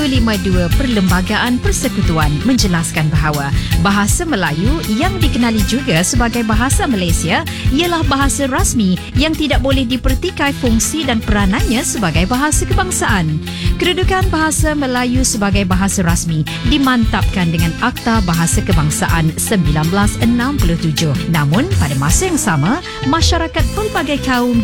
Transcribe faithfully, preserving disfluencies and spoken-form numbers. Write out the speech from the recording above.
lima dua Perlembagaan Persekutuan menjelaskan bahawa bahasa Melayu yang dikenali juga sebagai bahasa Malaysia ialah bahasa rasmi yang tidak boleh dipertikai fungsi dan peranannya sebagai bahasa kebangsaan. Kedudukan bahasa Melayu sebagai bahasa rasmi dimantapkan dengan Akta Bahasa Kebangsaan seribu sembilan ratus enam puluh tujuh. Namun pada masa yang sama, masyarakat pelbagai kaum